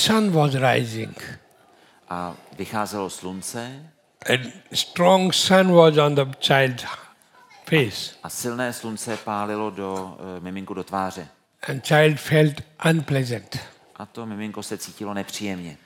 sun was rising. A vycházelo slunce A strong sun was on the child's face. a silné slunce pálilo do miminku do tváře. And child felt unpleasant. A to miminko se cítilo nepříjemně.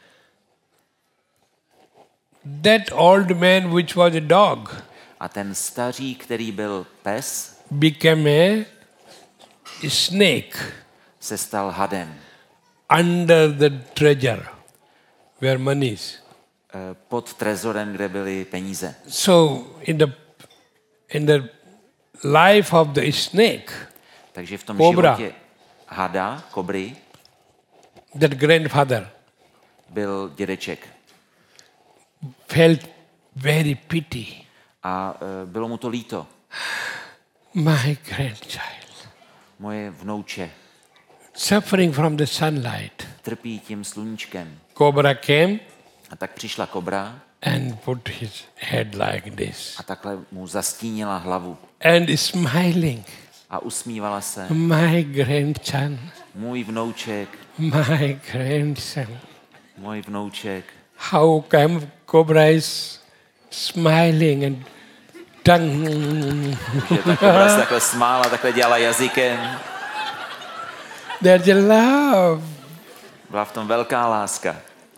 That old man, which was a dog, A ten stařík, který byl pes, became a snake se stal hadem. under the treasure where money is. Pod trezorem, kde byly peníze. So in the life of the snake, Takže v tom Kobra. životě hada, kobry, that grandfather byl dědeček. felt very pity. A bylo mu to líto. My grandchild, Moje vnouče suffering from the sunlight. trpí tím sluníčkem. Cobra came A tak přišla kobra and put his head like this. a takhle mu zastínila hlavu. And smiling. A usmívala se. My grandson, Můj vnouček, my grandson. můj vnouček. How come Cobra is smiling and tongue? Že ta kobra se takhle smála, takhle dělala jazykem. There's a love, Byla v tom velká láska.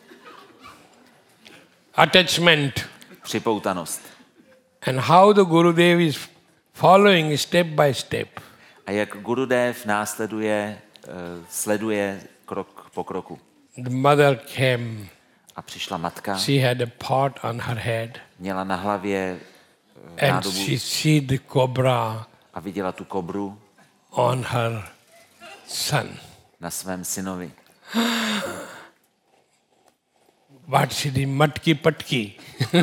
attachment. Připoutanost. And how the Gurudev is following step by step. A jak Gurudev následuje, sleduje krok po kroku. The mother came. A přišla matka, She had a pot on her head. měla na hlavě And nádobu she see the cobra a viděla tu kobru on her son. na svém synovi. What she did, matki patki.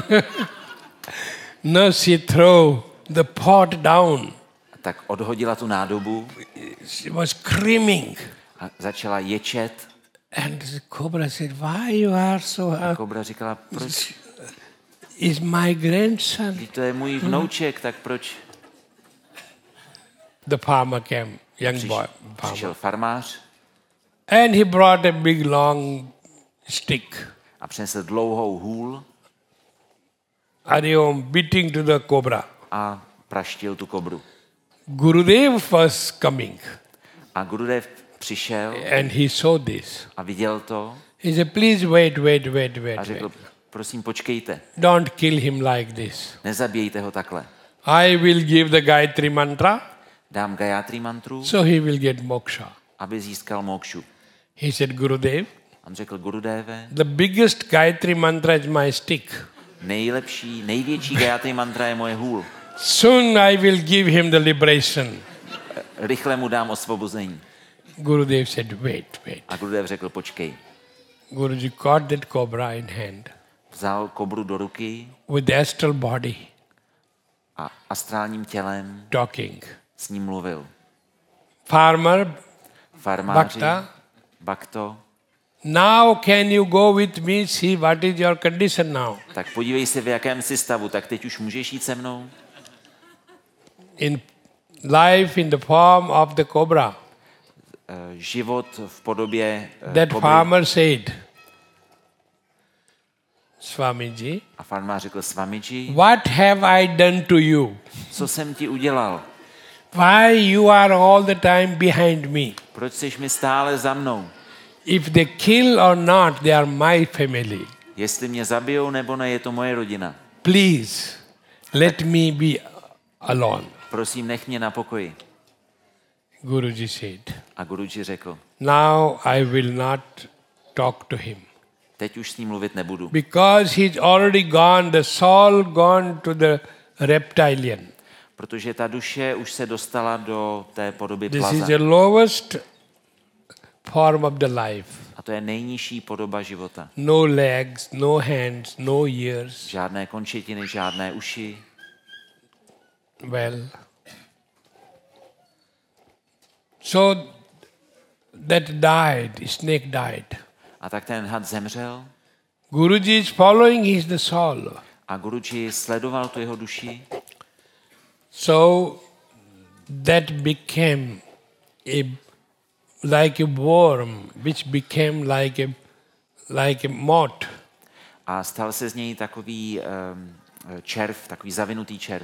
No, she threw the pot down. A tak odhodila tu nádobu She was screaming. a začala ječet. And the cobra said, why you are so A kobra říkala, proč? is my grandson. Vždyť to je můj vnouček, tak proč? The farmer came, young boy. Přišel farmář And he brought a big long stick. a přinesl dlouhou hůl And he was beating to the cobra. a praštil tu kobru. Gurudev was coming. A Gurudev přišel And he saw this. a viděl to He said, please wait. a řekl, prosím, počkejte, Don't kill him like this. nezabijejte ho takhle. I will give the Gayatri mantra, Dám Gayatri mantru, so he will get moksha. aby získal mokšu. He said, Gurudev, On řekl, Gurudeve, the biggest Gayatri mantra is my stick. největší Gayatri mantra je moje hůl. Soon I will give him the liberation. Rychle mu dám osvobození. Gurudev said, wait. A Gurudev řekl, počkej. Guruji caught that cobra in hand Vzal kobru do ruky with the astral body, a astrálním tělem talking. s ním mluvil. Farmer, Farmáři, Bhakta, Bhakto, now can you go with me, see what is your condition now? tak podívej se, v jakém jsi stavu, tak teď už můžeš jít se mnou. In life in the form of the cobra. Život v podobě That kobry. farmer said, Swamiji, A farmář řekl, Swamiji, what have I done to you? co jsem ti udělal? Why you are all the time behind me? Proč jsi mi stále za mnou? If they kill or not, they are my family. Jestli mě zabijou nebo ne, je to moje rodina. Please, let me be alone. Prosím, nech mě na pokoji. Guruji said, A Guruji řekl, now I will not talk to him. teď už s ním mluvit nebudu. Because he's already gone, the soul gone to the reptilian. Protože ta duše už se dostala do té podoby This plaza. is the lowest form of the life. A to je nejnižší podoba života. No legs, no hands, no ears. Žádné končetiny, žádné uši. Well, so that died, snake died. A tak ten had zemřel Guruji is following his the soul. a Guruji sledoval tu jeho duši. So that became like a worm, which became like a like a moth. A stal se z něj takový červ, takový zavinutý červ.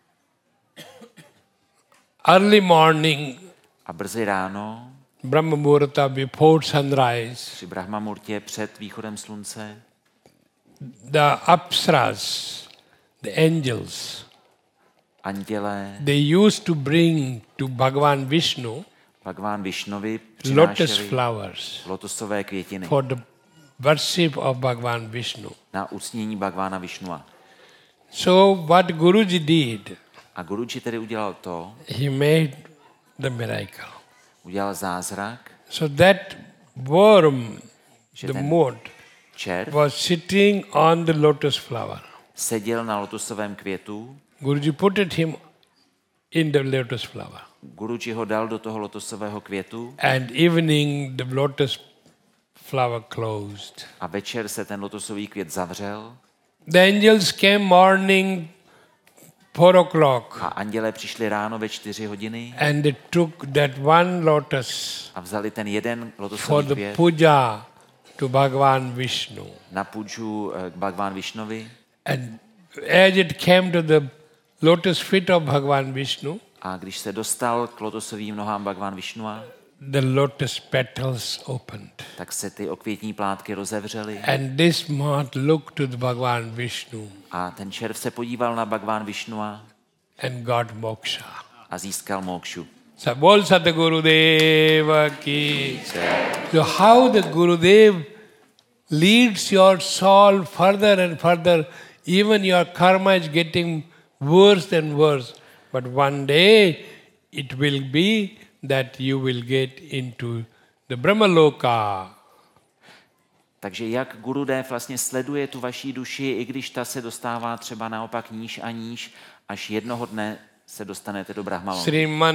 Early morning, A brzy ráno, Brahma Muhurta before sunrise, při Brahmamurtě před východem slunce, the apsaras, the angels, andělé they used to bring to Bhagavan Vishnu Bhagavan Višnovi lotus přinášeli flowers lotosové květiny for the worship of Bhagavan Vishnu. na uctění Bhagavana Višnua. So what Guruji did, A Guruji tedy udělal to, he made the miracle. udělal zázrak, So that worm, že the ten moth, červ was sitting on the lotus flower. seděl na lotosovém květu, Guruji put him in the lotus flower. Guruji ho dal do toho lotosového květu And evening the lotus flower closed. a večer se ten lotosový květ zavřel The angels came morning 4 o'clock a andělé přišli ráno ve 4 hodiny and they took that one lotus a vzali ten jeden for lotosový the květ puja to Bhagavan Vishnu. na půjču k Bhagavan Višnovi And as it came to the lotus feet of Bhagavan Vishnu, a když se dostal k lotosovým nohám Bhagavan Višnua, the lotus petals opened. tak se ty okvětní plátky rozevřely And this moth looked to the Bhagavan Vishnu a ten červ se podíval na Bhagavan Višnua and got moksha. a získal mokšu. So, bol Satgurudeva ki. So how the Gurudev leads your soul further and further, even your karma is getting worse and worse. But one day it will be that you will get into the Brahmaloka. Takže jak Gurudev vlastně sleduje tu vaší duši, i když ta se dostává třeba naopak níž a níž, až jednoho dne se dostanete do Brahmaloka. Sriman